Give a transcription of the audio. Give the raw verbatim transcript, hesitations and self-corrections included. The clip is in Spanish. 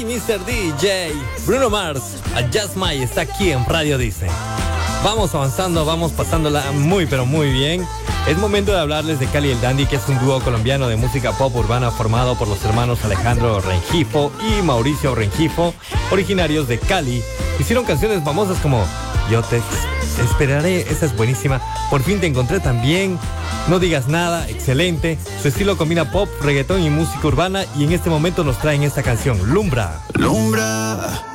Hey mister D J, Bruno Mars, Just My está aquí en Radio Disney. Vamos avanzando, vamos pasándola muy pero muy bien. Es momento de hablarles de Cali y el Dandy, que es un dúo colombiano de música pop urbana formado por los hermanos Alejandro Rengifo y Mauricio Rengifo, originarios de Cali. Hicieron canciones famosas como Yo te esperaré, esa es buenísima, Por fin te encontré también, No digas nada, excelente. Su estilo combina pop, reggaetón y música urbana, y en este momento nos traen esta canción, Lumbra. Lumbra,